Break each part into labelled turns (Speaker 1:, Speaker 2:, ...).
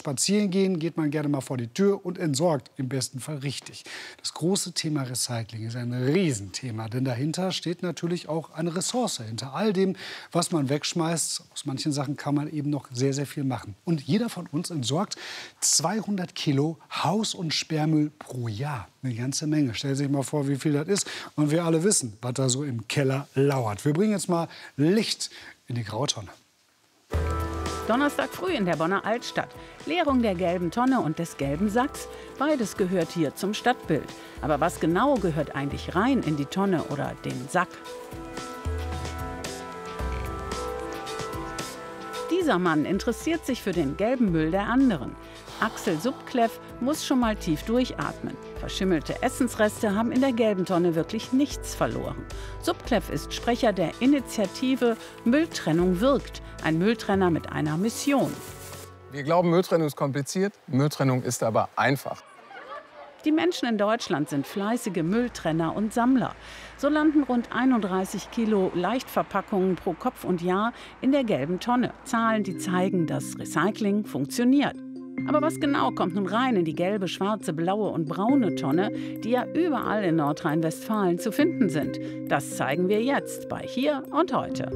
Speaker 1: spazieren gehen, geht man gerne mal vor die Tür und entsorgt im besten Fall richtig. Das große Thema Recycling ist ein Riesenthema, denn dahinter steht natürlich auch eine Ressource. Hinter all dem, was man wegschmeißt, aus manchen Sachen kann man eben noch sehr, sehr viel machen. Und jeder von uns entsorgt 200 Kilo Haus- und Sperrmüll pro Jahr. Eine ganze Menge. Stell sich mal vor, wie viel das ist. Und wir alle wissen, was da so im Keller lauert. Wir bringen jetzt mal Licht in die Grautonne.
Speaker 2: Donnerstag früh in der Bonner Altstadt. Leerung der gelben Tonne und des gelben Sacks. Beides gehört hier zum Stadtbild. Aber was genau gehört eigentlich rein in die Tonne oder den Sack? Dieser Mann interessiert sich für den gelben Müll der anderen. Axel Subkleff muss schon mal tief durchatmen. Verschimmelte Essensreste haben in der gelben Tonne wirklich nichts verloren. Subkleff ist Sprecher der Initiative Mülltrennung wirkt. Ein Mülltrenner mit einer Mission.
Speaker 3: Wir glauben, Mülltrennung ist kompliziert, Mülltrennung ist aber einfach.
Speaker 2: Die Menschen in Deutschland sind fleißige Mülltrenner und Sammler. So landen rund 31 Kilo Leichtverpackungen pro Kopf und Jahr in der gelben Tonne. Zahlen, die zeigen, dass Recycling funktioniert. Aber was genau kommt nun rein in die gelbe, schwarze, blaue und braune Tonne, die ja überall in Nordrhein-Westfalen zu finden sind? Das zeigen wir jetzt bei Hier und Heute.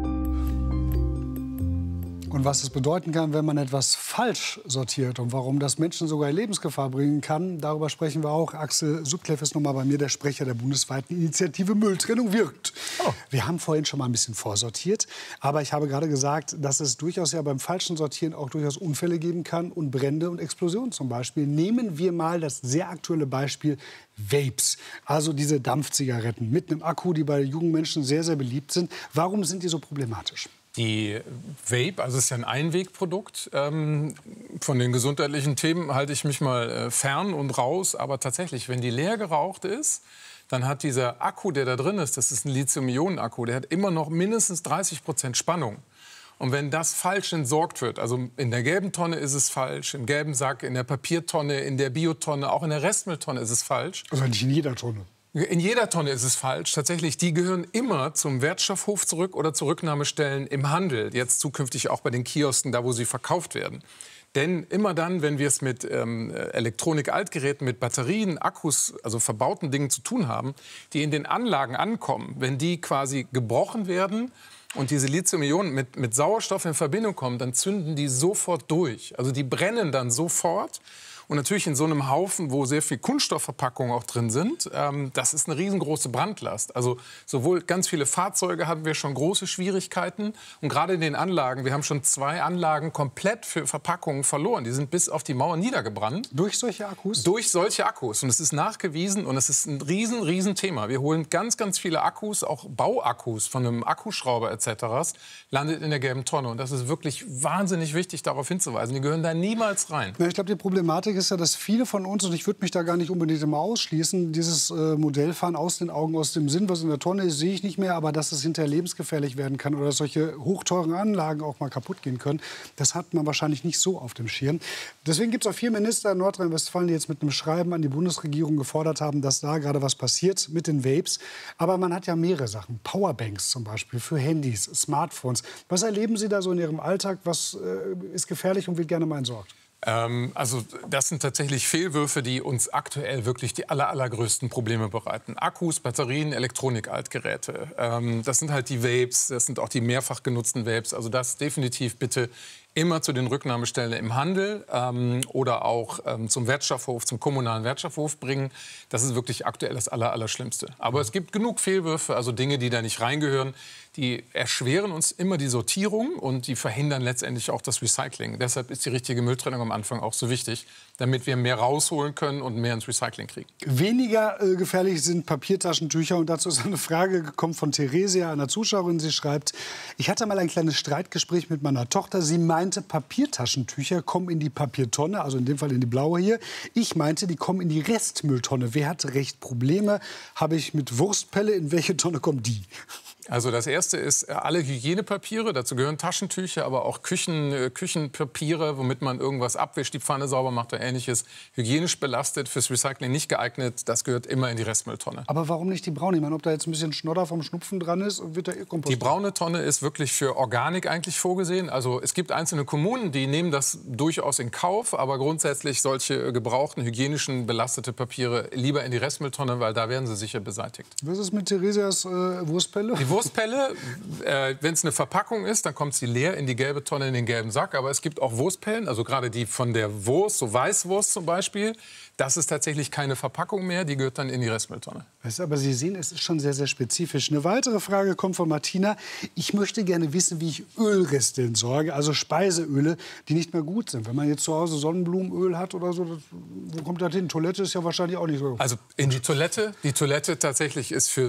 Speaker 1: Und was es bedeuten kann, wenn man etwas falsch sortiert und warum das Menschen sogar in Lebensgefahr bringen kann, darüber sprechen wir auch. Axel Subkleff ist nochmal bei mir, der Sprecher der bundesweiten Initiative Mülltrennung wirkt. Oh. Wir haben vorhin schon mal ein bisschen vorsortiert, aber ich habe gerade gesagt, dass es durchaus ja beim falschen Sortieren auch durchaus Unfälle geben kann und Brände und Explosionen zum Beispiel. Nehmen wir mal das sehr aktuelle Beispiel Vapes, also diese Dampfzigaretten mit einem Akku, die bei jungen Menschen sehr, sehr beliebt sind. Warum sind die so problematisch?
Speaker 4: Die Vape, also es ist ja ein Einwegprodukt. Von den gesundheitlichen Themen halte ich mich mal fern und raus. Aber tatsächlich, wenn die leer geraucht ist, dann hat dieser Akku, der da drin ist, das ist ein Lithium-Ionen-Akku, der hat immer noch mindestens 30% Spannung. Und wenn das falsch entsorgt wird, also in der gelben Tonne ist es falsch, im gelben Sack, in der Papiertonne, in der Biotonne, auch in der Restmülltonne ist es falsch.
Speaker 1: Also nicht in jeder Tonne.
Speaker 4: In jeder Tonne ist es falsch. Tatsächlich, die gehören immer zum Wertstoffhof zurück oder zu Rücknahmestellen im Handel. Jetzt zukünftig auch bei den Kiosken, da wo sie verkauft werden. Denn immer dann, wenn wir es mit Elektronik-Altgeräten, mit Batterien, Akkus, also verbauten Dingen zu tun haben, die in den Anlagen ankommen, wenn die quasi gebrochen werden und diese Lithium-Ionen mit Sauerstoff in Verbindung kommen, dann zünden die sofort durch. Also die brennen dann sofort. Und natürlich in so einem Haufen, wo sehr viel Kunststoffverpackungen auch drin sind, das ist eine riesengroße Brandlast. Also sowohl ganz viele Fahrzeuge haben wir schon große Schwierigkeiten. Und gerade in den Anlagen, wir haben schon 2 Anlagen komplett für Verpackungen verloren. Die sind bis auf die Mauer niedergebrannt.
Speaker 1: Durch solche Akkus?
Speaker 4: Durch solche Akkus. Und es ist nachgewiesen und es ist ein riesen Thema. Wir holen ganz viele Akkus, auch Bauakkus von einem Akkuschrauber etc., landet in der gelben Tonne. Und das ist wirklich wahnsinnig wichtig, darauf hinzuweisen. Die gehören da niemals rein.
Speaker 1: Ja, ich glaube, die Problematik ist ja, dass viele von uns, und ich würde mich da gar nicht unbedingt immer ausschließen, dieses Modell fahren aus den Augen, aus dem Sinn, was in der Tonne ist, sehe ich nicht mehr, aber dass es hinterher lebensgefährlich werden kann oder dass solche hochteuren Anlagen auch mal kaputt gehen können, das hat man wahrscheinlich nicht so auf dem Schirm. Deswegen gibt es auch 4 Minister in Nordrhein-Westfalen, die jetzt mit einem Schreiben an die Bundesregierung gefordert haben, dass da gerade was passiert mit den Vapes. Aber man hat ja mehrere Sachen, Powerbanks zum Beispiel für Handys, Smartphones. Was erleben Sie da so in Ihrem Alltag? Was ist gefährlich und wird gerne mal entsorgt?
Speaker 4: Also das sind tatsächlich Fehlwürfe, die uns aktuell wirklich die allergrößten Probleme bereiten. Akkus, Batterien, Elektronik-Altgeräte. Das sind halt die Vapes, das sind auch die mehrfach genutzten Vapes. Also das definitiv bitte immer zu den Rücknahmestellen im Handel oder auch zum Wertstoffhof, zum kommunalen Wertstoffhof bringen. Das ist wirklich aktuell das Allerschlimmste. Aber es gibt genug Fehlwürfe, also Dinge, die da nicht reingehören. Die erschweren uns immer die Sortierung und die verhindern letztendlich auch das Recycling. Deshalb ist die richtige Mülltrennung am Anfang auch so wichtig, damit wir mehr rausholen können und mehr ins Recycling kriegen.
Speaker 1: Weniger gefährlich sind Papiertaschentücher. Und dazu ist eine Frage gekommen von Theresia, einer Zuschauerin. Sie schreibt, ich hatte mal ein kleines Streitgespräch mit meiner Tochter. Sie meinte, Papiertaschentücher kommen in die Papiertonne, also in dem Fall in die blaue hier. Ich meinte, die kommen in die Restmülltonne. Wer hat recht? Probleme habe ich mit Wurstpelle. In welche Tonne kommt die?
Speaker 4: Also das erste ist alle Hygienepapiere, dazu gehören Taschentücher, aber auch Küchenpapiere, womit man irgendwas abwischt, die Pfanne sauber macht oder Ähnliches. Hygienisch belastet, fürs Recycling nicht geeignet, das gehört immer in die Restmülltonne.
Speaker 1: Aber warum nicht die braune? Ich meine, ob da jetzt ein bisschen Schnodder vom Schnupfen dran ist, wird der kompostiert.
Speaker 4: Die braune Tonne ist wirklich für Organik eigentlich vorgesehen. Also es gibt einzelne Kommunen, die nehmen das durchaus in Kauf, aber grundsätzlich solche gebrauchten, hygienischen, belastete Papiere lieber in die Restmülltonne, weil da werden sie sicher beseitigt.
Speaker 1: Was ist mit Theresias Wurstpelle?
Speaker 4: Die Wurstpelle, wenn es eine Verpackung ist, dann kommt sie leer in die gelbe Tonne, in den gelben Sack. Aber es gibt auch Wurstpellen, also gerade die von der Wurst, so Weißwurst zum Beispiel. Das ist tatsächlich keine Verpackung mehr, die gehört dann in die Restmülltonne.
Speaker 1: Aber Sie sehen, es ist schon sehr, sehr spezifisch. Eine weitere Frage kommt von Martina. Ich möchte gerne wissen, wie ich Ölreste entsorge, also Speiseöle, die nicht mehr gut sind. Wenn man jetzt zu Hause Sonnenblumenöl hat oder so, wo kommt das hin? Toilette ist ja wahrscheinlich auch nicht so.
Speaker 4: Also in die Toilette. Die Toilette tatsächlich ist für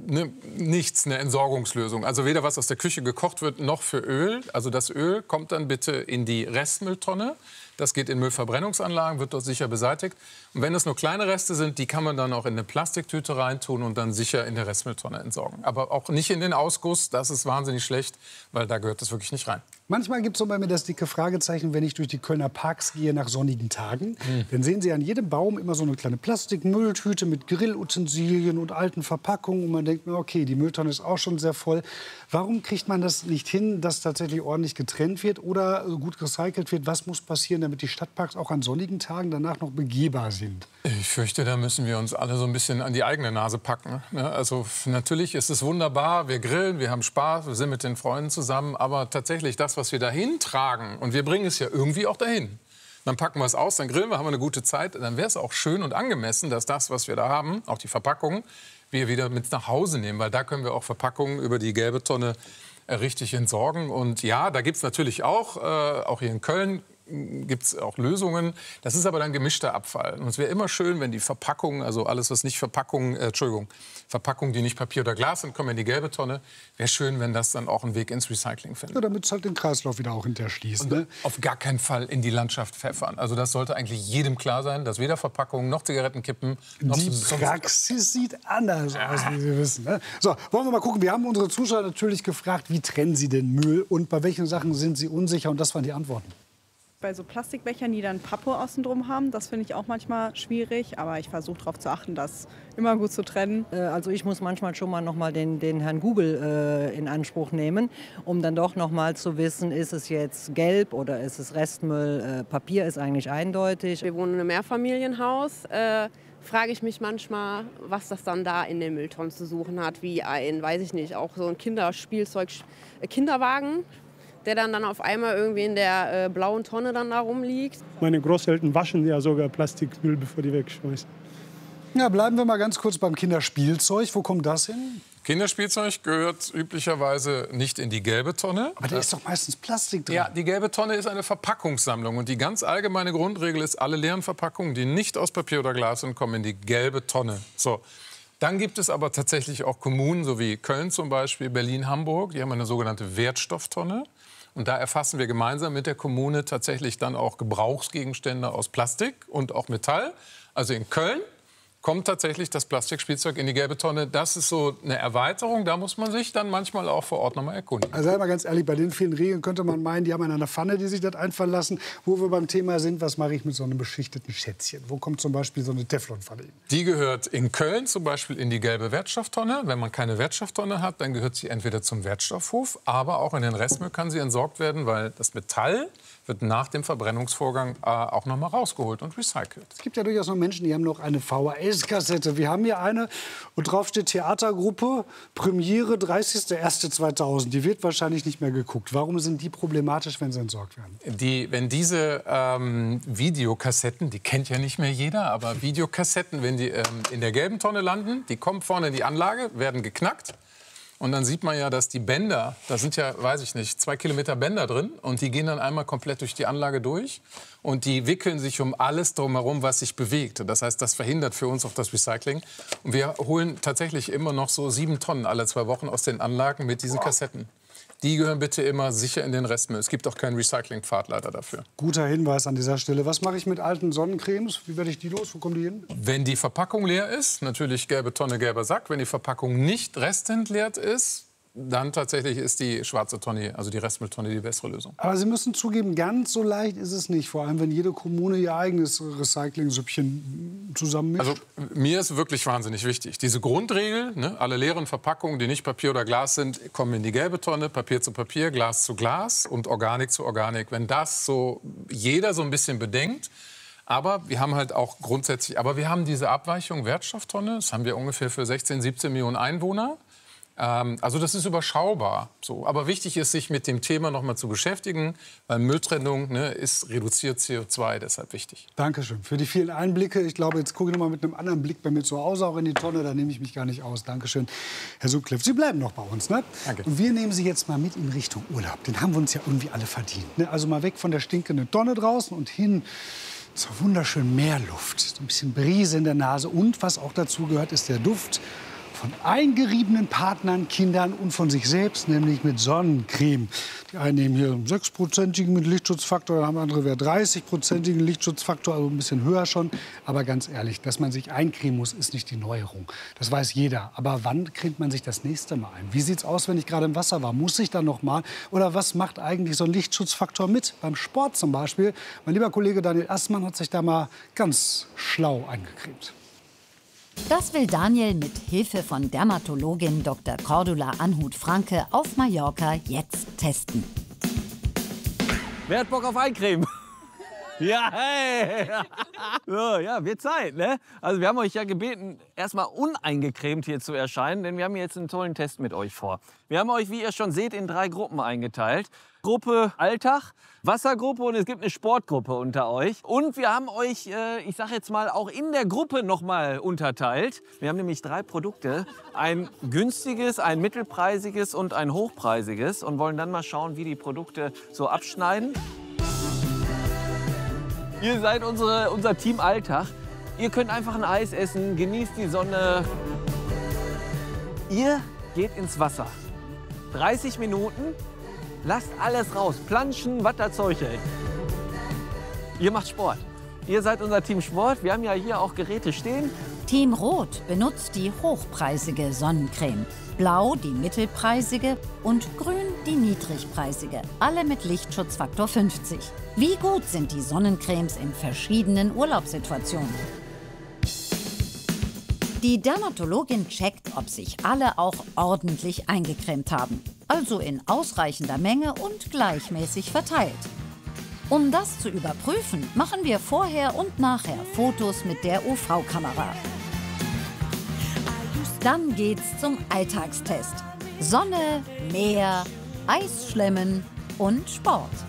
Speaker 4: nichts eine Entsorgungslösung. Also weder was aus der Küche gekocht wird, noch für Öl. Also das Öl kommt dann bitte in die Restmülltonne. Das geht in Müllverbrennungsanlagen, wird dort sicher beseitigt. Und wenn es nur kleine Reste sind, die kann man dann auch in eine Plastiktüte reintun und dann sicher in der Restmülltonne entsorgen. Aber auch nicht in den Ausguss, das ist wahnsinnig schlecht, weil da gehört das wirklich nicht rein.
Speaker 1: Manchmal gibt es so bei mir das dicke Fragezeichen, wenn ich durch die Kölner Parks gehe nach sonnigen Tagen. Dann sehen Sie an jedem Baum immer so eine kleine Plastikmülltüte mit Grillutensilien und alten Verpackungen. Und man denkt mir, okay, die Mülltonne ist auch schon sehr voll. Warum kriegt man das nicht hin, dass tatsächlich ordentlich getrennt wird oder gut recycelt wird? Was muss passieren, damit die Stadtparks auch an sonnigen Tagen danach noch begehbar sind?
Speaker 4: Ich fürchte, da müssen wir uns alle so ein bisschen an die eigene Nase packen. Also natürlich ist es wunderbar, wir grillen, wir haben Spaß, wir sind mit den Freunden zusammen. Aber tatsächlich das, was wir dahin tragen, und wir bringen es ja irgendwie auch dahin. Dann packen wir es aus, dann grillen wir, haben wir eine gute Zeit. Dann wäre es auch schön und angemessen, dass das, was wir da haben, auch die Verpackung, wir wieder mit nach Hause nehmen. Weil da können wir auch Verpackungen über die gelbe Tonne richtig entsorgen. Und ja, da gibt es natürlich auch hier in Köln, gibt es auch Lösungen. Das ist aber dann gemischter Abfall. Und es wäre immer schön, wenn die Verpackungen, also alles, was nicht Verpackungen, Verpackungen, die nicht Papier oder Glas sind, kommen in die gelbe Tonne. Wäre schön, wenn das dann auch einen Weg ins Recycling findet.
Speaker 1: Ja, damit es halt den Kreislauf wieder auch hinterher schließt. Ne?
Speaker 4: Auf gar keinen Fall in die Landschaft pfeffern. Also das sollte eigentlich jedem klar sein, dass weder Verpackungen noch Zigarettenkippen noch
Speaker 1: die Praxis sieht anders aus, wie Sie wissen. Ne? So, wollen wir mal gucken. Wir haben unsere Zuschauer natürlich gefragt, wie trennen Sie den Müll und bei welchen Sachen sind Sie unsicher? Und das waren die Antworten.
Speaker 5: Bei so Plastikbechern, die dann Pappe außen drum haben, das finde ich auch manchmal schwierig. Aber ich versuche darauf zu achten, das immer gut zu trennen.
Speaker 6: Also ich muss manchmal schon mal noch mal den Herrn Google in Anspruch nehmen, um dann doch noch mal zu wissen, ist es jetzt gelb oder ist es Restmüll? Papier ist eigentlich eindeutig.
Speaker 7: Wir wohnen in einem Mehrfamilienhaus. Frage ich mich manchmal, was das dann da in den Mülltonnen zu suchen hat, wie ein, weiß ich nicht, auch so ein Kinderspielzeug, Kinderwagen, der dann auf einmal irgendwie in der blauen Tonne dann da rumliegt.
Speaker 8: Meine Großeltern waschen ja sogar Plastikmüll, bevor die wegschmeißen.
Speaker 1: Ja, bleiben wir mal ganz kurz beim Kinderspielzeug. Wo kommt das hin?
Speaker 4: Kinderspielzeug gehört üblicherweise nicht in die gelbe Tonne.
Speaker 1: Aber da ist doch meistens Plastik drin.
Speaker 4: Ja, die gelbe Tonne ist eine Verpackungssammlung. Und die ganz allgemeine Grundregel ist, alle leeren Verpackungen, die nicht aus Papier oder Glas sind, kommen in die gelbe Tonne. So. Dann gibt es aber tatsächlich auch Kommunen, so wie Köln zum Beispiel, Berlin, Hamburg, die haben eine sogenannte Wertstofftonne. Und da erfassen wir gemeinsam mit der Kommune tatsächlich dann auch Gebrauchsgegenstände aus Plastik und auch Metall. Also in Köln kommt tatsächlich das Plastikspielzeug in die gelbe Tonne. Das ist so eine Erweiterung. Da muss man sich dann manchmal auch vor Ort noch mal erkundigen.
Speaker 1: Also sei mal ganz ehrlich, bei den vielen Regeln könnte man meinen, die haben eine Pfanne, die sich das einfallen lassen. Wo wir beim Thema sind, was mache ich mit so einem beschichteten Schätzchen? Wo kommt zum Beispiel so eine Teflonpfanne hin?
Speaker 4: Die gehört in Köln zum Beispiel in die gelbe Wertstofftonne. Wenn man keine Wertstofftonne hat, dann gehört sie entweder zum Wertstoffhof, aber auch in den Restmüll kann sie entsorgt werden, weil das Metall wird nach dem Verbrennungsvorgang auch noch mal rausgeholt und recycelt.
Speaker 1: Es gibt ja durchaus noch Menschen, die haben noch eine VHS-Kassette. Wir haben hier eine und drauf steht Theatergruppe, Premiere 30.01.2000. Die wird wahrscheinlich nicht mehr geguckt. Warum sind die problematisch, wenn sie entsorgt werden?
Speaker 4: Wenn diese Videokassetten, die kennt ja nicht mehr jeder, aber Videokassetten, wenn die in der gelben Tonne landen, die kommen vorne in die Anlage, werden geknackt. Und dann sieht man ja, dass die Bänder, da sind ja, weiß ich nicht, 2 Kilometer Bänder drin. Und die gehen dann einmal komplett durch die Anlage durch. Und die wickeln sich um alles drumherum, was sich bewegt. Das heißt, das verhindert für uns auch das Recycling. Und wir holen tatsächlich immer noch so 7 Tonnen alle 2 Wochen aus den Anlagen mit diesen Kassetten. Die gehören bitte immer sicher in den Restmüll. Es gibt auch keinen Recyclingpfad leider dafür.
Speaker 1: Guter Hinweis an dieser Stelle. Was mache ich mit alten Sonnencremes? Wie werde ich die los? Wo kommen die hin?
Speaker 4: Wenn die Verpackung leer ist, natürlich gelbe Tonne, gelber Sack. Wenn die Verpackung nicht restentleert ist, dann tatsächlich ist die schwarze Tonne, also die Restmülltonne, die bessere Lösung.
Speaker 1: Aber Sie müssen zugeben, ganz so leicht ist es nicht. Vor allem, wenn jede Kommune ihr eigenes Recycling-Süppchen zusammenmischt.
Speaker 4: Also mir ist wirklich wahnsinnig wichtig. Diese Grundregel, ne, alle leeren Verpackungen, die nicht Papier oder Glas sind, kommen in die gelbe Tonne, Papier zu Papier, Glas zu Glas und Organik zu Organik. Wenn das so jeder so ein bisschen bedenkt, aber wir haben halt auch grundsätzlich, aber wir haben diese Abweichung Wertstofftonne, das haben wir ungefähr für 16, 17 Millionen Einwohner. Also das ist überschaubar. So. Aber wichtig ist, sich mit dem Thema noch mal zu beschäftigen, weil Mülltrennung, ne, ist reduziert CO2, deshalb wichtig.
Speaker 1: Dankeschön für die vielen Einblicke. Ich glaube, jetzt gucke ich noch mal mit einem anderen Blick bei mir zu Hause auch in die Tonne. Da nehme ich mich gar nicht aus. Dankeschön, Herr Sutcliffe. Sie bleiben noch bei uns, ne?
Speaker 4: Danke.
Speaker 1: Und wir nehmen Sie jetzt mal mit in Richtung Urlaub. Den haben wir uns ja irgendwie alle verdient. Ne? Also mal weg von der stinkenden Tonne draußen und hin zur wunderschönen Meerluft. So ein bisschen Brise in der Nase. Und was auch dazu gehört, ist der Duft von eingeriebenen Partnern, Kindern und von sich selbst, nämlich mit Sonnencreme. Die einen nehmen hier einen 6%igen mit Lichtschutzfaktor, dann haben andere wieder 30%igen Lichtschutzfaktor, also ein bisschen höher schon. Aber ganz ehrlich, dass man sich eincremen muss, ist nicht die Neuerung. Das weiß jeder. Aber wann cremt man sich das nächste Mal ein? Wie sieht's aus, wenn ich gerade im Wasser war? Muss ich dann noch mal? Oder was macht eigentlich so ein Lichtschutzfaktor mit? Beim Sport zum Beispiel. Mein lieber Kollege Daniel Assmann hat sich da mal ganz schlau eingecremt.
Speaker 9: Das will Daniel mit Hilfe von Dermatologin Dr. Cordula Anhut-Franke auf Mallorca jetzt testen.
Speaker 10: Wer hat Bock auf Eincremen? Ja, hey! So, ja, wird Zeit, ne? Also wir haben euch ja gebeten, erstmal uneingecremt hier zu erscheinen, denn wir haben jetzt einen tollen Test mit euch vor. Wir haben euch, wie ihr schon seht, in 3 Gruppen eingeteilt. Gruppe Alltag, Wassergruppe und es gibt eine Sportgruppe unter euch. Und wir haben euch, ich sag jetzt mal, auch in der Gruppe noch mal unterteilt. Wir haben nämlich 3 Produkte, ein günstiges, ein mittelpreisiges und ein hochpreisiges und wollen dann mal schauen, wie die Produkte so abschneiden. Ihr seid unser Team Alltag. Ihr könnt einfach ein Eis essen, genießt die Sonne. Ihr geht ins Wasser. 30 Minuten, lasst alles raus. Planschen, was das Zeug hält. Ihr macht Sport. Ihr seid unser Team Sport. Wir haben ja hier auch Geräte stehen.
Speaker 9: Team Rot benutzt die hochpreisige Sonnencreme. Blau die mittelpreisige und grün die niedrigpreisige. Alle mit Lichtschutzfaktor 50. Wie gut sind die Sonnencremes in verschiedenen Urlaubssituationen? Die Dermatologin checkt, ob sich alle auch ordentlich eingecremt haben. Also in ausreichender Menge und gleichmäßig verteilt. Um das zu überprüfen, machen wir vorher und nachher Fotos mit der UV-Kamera. Dann geht's zum Alltagstest. Sonne, Meer, Eisschlemmen und Sport.